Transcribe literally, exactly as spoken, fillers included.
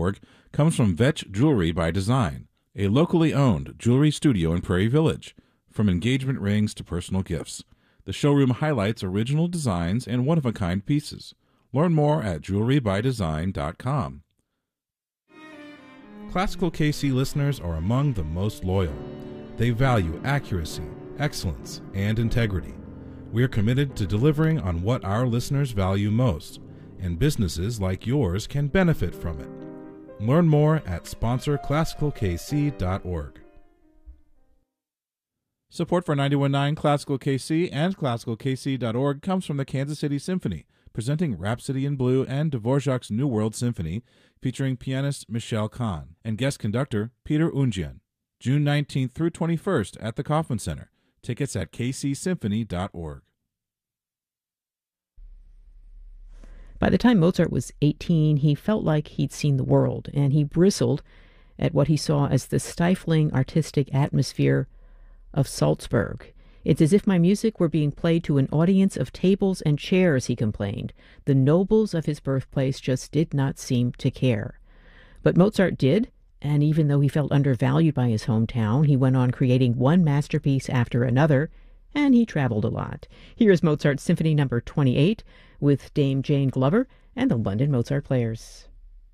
org comes from Vetch Jewelry by Design, a locally owned jewelry studio in Prairie Village. From engagement rings to personal gifts, the showroom highlights original designs and one-of-a-kind pieces. Learn more at jewelry by design dot com. Classical K C listeners are among the most loyal. They value accuracy, excellence, and integrity. We are committed to delivering on what our listeners value most, and businesses like yours can benefit from it. Learn more at sponsor classical k c dot org. Support for ninety-one point nine Classical K C and classical k c dot org comes from the Kansas City Symphony, presenting Rhapsody in Blue and Dvorak's New World Symphony, featuring pianist Michelle Kahn and guest conductor Peter Unjian. June nineteenth through twenty-first at the Kauffman Center. Tickets at k c symphony dot org. By the time Mozart was eighteen, he felt like he'd seen the world, and he bristled at what he saw as the stifling artistic atmosphere of Salzburg. It's as if my music were being played to an audience of tables and chairs, he complained. The nobles of his birthplace just did not seem to care. But Mozart did, and even though he felt undervalued by his hometown, he went on creating one masterpiece after another, and he traveled a lot. Here's Mozart Symphony Number twenty-eight with Dame Jane Glover and the London Mozart Players.